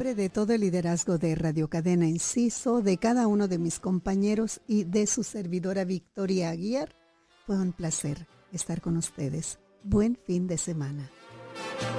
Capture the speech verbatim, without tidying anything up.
nombre de todo el liderazgo de Radio Cadena Enciso, de cada uno de mis compañeros y de su servidora Victoria Aguiar, fue un placer estar con ustedes. Buen fin de semana.